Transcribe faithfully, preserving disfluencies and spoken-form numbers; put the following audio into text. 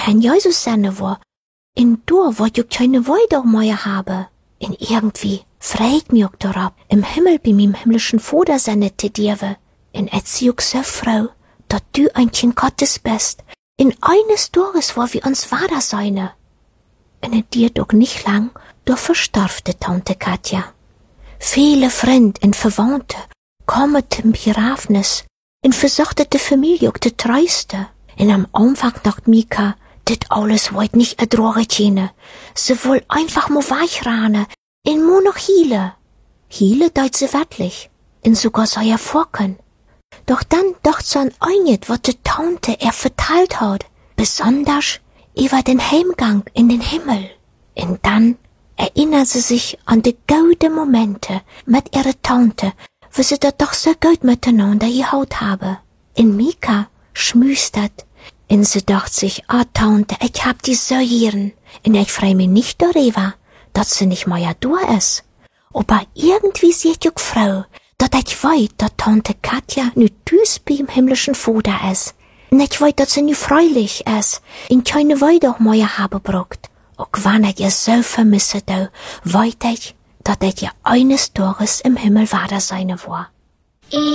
Herrn Jesus sende war, in dur wollt ich keine Weide mehr habe. In irgendwie freit mich auch darauf, im Himmel bei meinem himmlischen Vater sende te diewe. In et sie auch so froh, dat du ein Kind Gottes bist. In eines Tages, wo wir uns Vater seine. Und es dir doch nicht lang, da verstarfte Tante Katja. Viele Freunde und Verwandte kommen zum Begrafnis und versuchten die Familie auch die treuste. Und am Anfang dacht Mika, dit alles wollt nicht ertragen können. Sie woll einfach mal weichranen, in mo noch hiele. Hiele deut sie wirklich, und sogar sei er vorken. Doch dann dacht sie an einet, wat die Tante er verteilt hat, besonders über den Heimgang in den Himmel. Und dann erinnert sie sich an die guten Momente mit ihrer Tante, wo sie das doch so gut miteinander gehaut habe. In Mika schmüstert, und sie dacht sich, ah oh, Tante, ich hab die so gern, und ich freu mich nicht darüber, dass sie nicht mehr ja da ist. Aber irgendwie sieht ich Frau, dass ich weiß, dass Tante Katja nu düs beim himmlischen Vater ist. Und ich weiß, dass sie nu freilich ist, und keine Weide auch mehr haben braucht. Auch wenn ich ihr so vermisse, da, weiß ich, dass ich ihr eines Tages im Himmel Vater sein war.